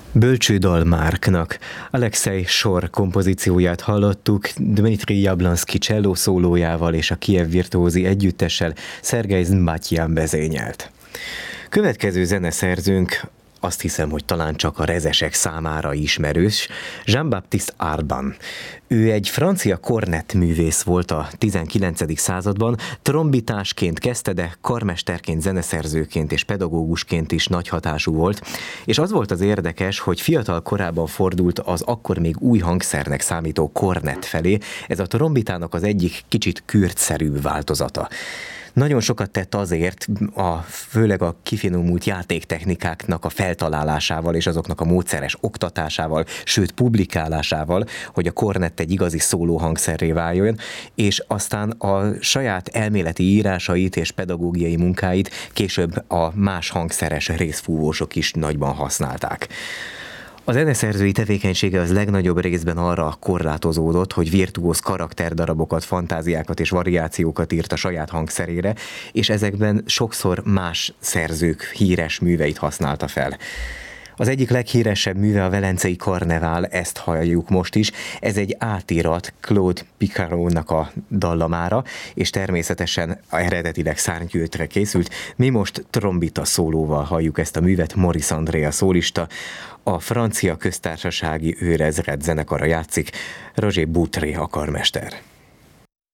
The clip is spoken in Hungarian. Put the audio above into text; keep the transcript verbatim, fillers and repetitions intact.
Bölcsődal Márknak. Alexei Sor kompozícióját hallottuk Dmitri Jablonszky cselló szólójával és a Kiev Virtuózi együttessel Szergej Znbatyan vezényelt. Következő zeneszerzőnk azt hiszem, hogy talán csak a rezesek számára ismerős, Jean-Baptiste Arban. Ő egy francia kornettművész volt a tizenkilencedik században, trombitásként kezdte, de karmesterként, zeneszerzőként és pedagógusként is nagy hatású volt, és az volt az érdekes, hogy fiatal korában fordult az akkor még új hangszernek számító kornett felé, ez a trombitának az egyik kicsit kürtszerűbb változata. Nagyon sokat tett azért, a, főleg a kifinomult játéktechnikáknak a feltalálásával és azoknak a módszeres oktatásával, sőt publikálásával, hogy a kornett egy igazi szólóhangszerré váljon, és aztán a saját elméleti írásait és pedagógiai munkáit később a más hangszeres részfúvósok is nagyban használták. A zeneszerzői tevékenysége az legnagyobb részben arra korlátozódott, hogy virtuóz karakterdarabokat, fantáziákat és variációkat írt a saját hangszerére, és ezekben sokszor más szerzők híres műveit használta fel. Az egyik leghíresebb műve a Velencei Karnevál, ezt halljuk most is. Ez egy átirat Claude Picarónak a dallamára, és természetesen eredetileg szárnygyűjtre készült. Mi most trombita szólóval halljuk ezt a művet, Maurice André a szólista, a francia köztársasági őrezred zenekara játszik, Roger Boutry a karmester.